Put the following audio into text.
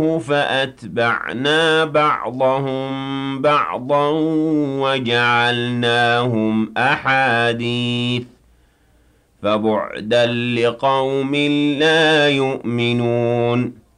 فأتبعنا بعضهم بعضا وجعلناهم أحاديث فبعدا لقوم لا يؤمنون